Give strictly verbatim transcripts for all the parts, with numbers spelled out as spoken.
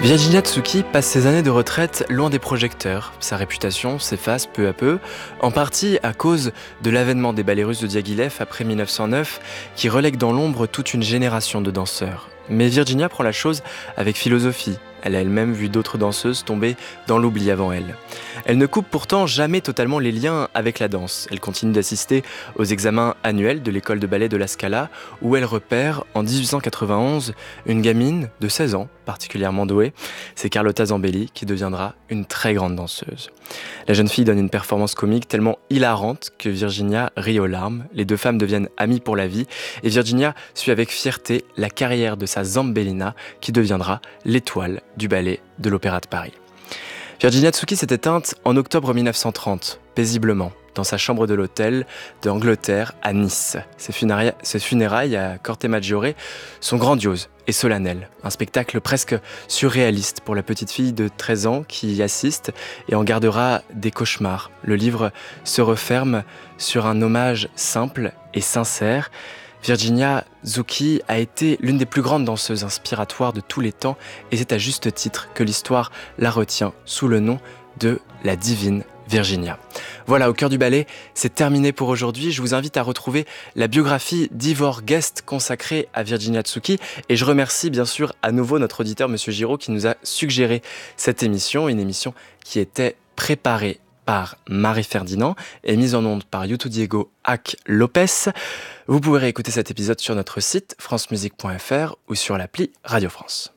Virginia Tsuki passe ses années de retraite loin des projecteurs. Sa réputation s'efface peu à peu, en partie à cause de l'avènement des ballets russes de Diaghilev après mille neuf cent neuf, qui relègue dans l'ombre toute une génération de danseurs. Mais Virginia prend la chose avec philosophie. Elle a elle-même vu d'autres danseuses tomber dans l'oubli avant elle. Elle ne coupe pourtant jamais totalement les liens avec la danse. Elle continue d'assister aux examens annuels de l'école de ballet de la Scala, où elle repère en dix-huit cent quatre-vingt-onze une gamine de seize ans, particulièrement douée. C'est Carlotta Zambelli qui deviendra une très grande danseuse. La jeune fille donne une performance comique tellement hilarante que Virginia rit aux larmes. Les deux femmes deviennent amies pour la vie et Virginia suit avec fierté la carrière de sa Zambellina qui deviendra l'étoile du ballet de l'Opéra de Paris. Virginia Tsuki s'est éteinte en octobre mille neuf cent trente, paisiblement, dans sa chambre de l'hôtel d'Angleterre à Nice. Ses funérailles, ses funérailles à Corte Maggiore sont grandioses et solennelles. Un spectacle presque surréaliste pour la petite fille de treize ans qui y assiste et en gardera des cauchemars. Le livre se referme sur un hommage simple et sincère. Virginia Tsuki a été l'une des plus grandes danseuses inspiratoires de tous les temps et c'est à juste titre que l'histoire la retient sous le nom de la divine Virginia. Voilà, au cœur du ballet, c'est terminé pour aujourd'hui. Je vous invite à retrouver la biographie d'Ivor Guest consacrée à Virginia Tsuki et je remercie bien sûr à nouveau notre auditeur Monsieur Giraud qui nous a suggéré cette émission, une émission qui était préparée par Marie Ferdinand et mise en onde par Yutu Diego Hac Lopez. Vous pouvez réécouter cet épisode sur notre site france musique point f r ou sur l'appli Radio France.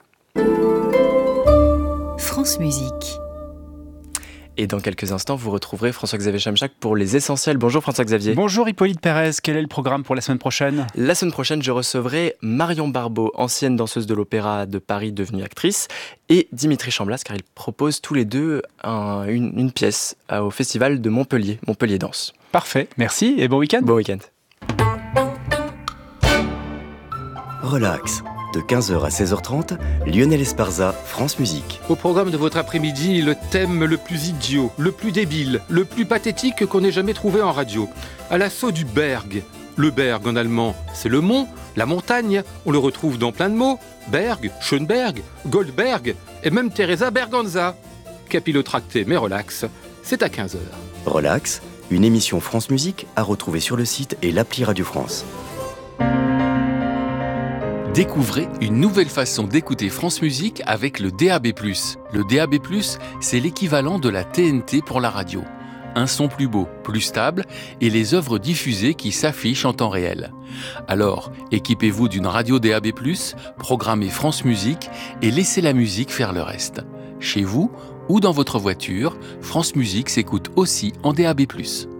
France Musique. Et dans quelques instants, vous retrouverez François-Xavier Chamchac pour les essentiels. Bonjour François-Xavier. Bonjour Hippolyte Pérez, quel est le programme pour la semaine prochaine ? La semaine prochaine, je recevrai Marion Barbeau, ancienne danseuse de l'Opéra de Paris devenue actrice, et Dimitri Chamblas, car ils proposent tous les deux un, une, une pièce au festival de Montpellier, Montpellier Danse. Parfait, merci et bon week-end. Bon week-end. Relax. De quinze heures à seize heures trente, Lionel Esparza, France Musique. Au programme de votre après-midi, le thème le plus idiot, le plus débile, le plus pathétique qu'on ait jamais trouvé en radio. À l'assaut du Berg. Le Berg en allemand, c'est le mont, la montagne. On le retrouve dans plein de mots. Berg, Schönberg, Goldberg et même Teresa Berganza. Capillotracté mais relax, c'est à quinze heures. Relax, une émission France Musique à retrouver sur le site et l'appli Radio France. Découvrez une nouvelle façon d'écouter France Musique avec le D A B plus. Le D A B plus, c'est l'équivalent de la T N T pour la radio. Un son plus beau, plus stable et les œuvres diffusées qui s'affichent en temps réel. Alors, équipez-vous d'une radio D A B plus, programmez France Musique et laissez la musique faire le reste. Chez vous ou dans votre voiture, France Musique s'écoute aussi en D A B plus.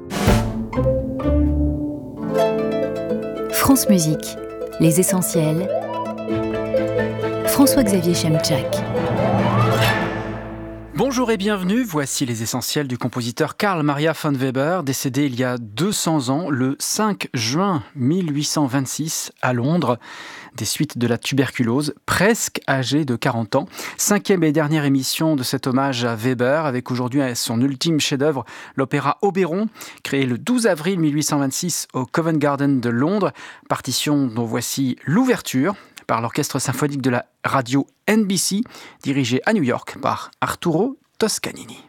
France Musique, les essentiels. François-Xavier Chamchac. Bonjour et bienvenue, voici les essentiels du compositeur Carl Maria von Weber, décédé il y a deux cents ans, le cinq juin mille huit cent vingt-six à Londres, des suites de la tuberculose, presque âgé de quarante ans. Cinquième et dernière émission de cet hommage à Weber, avec aujourd'hui son ultime chef-d'œuvre, l'opéra Oberon, créé le douze avril mille huit cent vingt-six au Covent Garden de Londres, partition dont voici l'ouverture, par l'orchestre symphonique de la radio N B C, dirigé à New York par Arturo Toscanini.